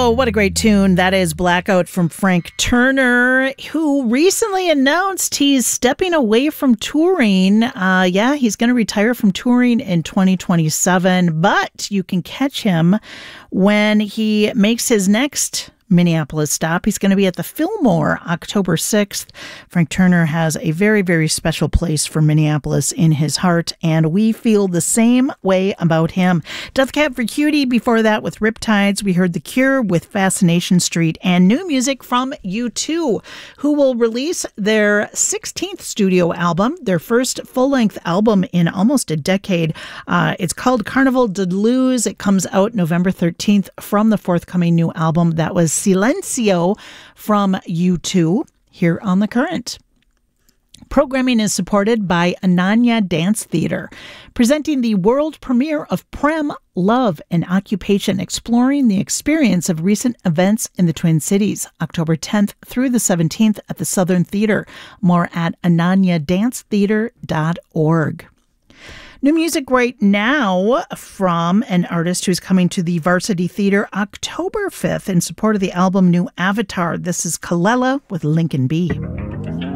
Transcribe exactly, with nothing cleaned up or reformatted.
Oh, what a great tune. That is Blackout from Frank Turner, who recently announced he's stepping away from touring. Uh, yeah, he's going to retire from touring in twenty twenty-seven, but you can catch him when he makes his next Minneapolis stop. He's going to be at the Fillmore October sixth. Frank Turner has a very, very special place for Minneapolis in his heart, and we feel the same way about him. Death Cab for Cutie before that with Riptides. We heard The Cure with Fascination Street, and new music from U two, who will release their sixteenth studio album, their first full-length album in almost a decade. Uh, it's called Carnival de Luz. It comes out November thirteenth from the forthcoming new album. That was Silencio from U two here on The Current. Programming is supported by Ananya Dance Theater, presenting the world premiere of Prem, Love, and Occupation, exploring the experience of recent events in the Twin Cities, October tenth through the seventeenth at the Southern Theater. More at ananya dance theater dot org. New music right now from an artist who's coming to the Varsity Theater October fifth in support of the album New Avatar. This is Kalela with Lincoln B.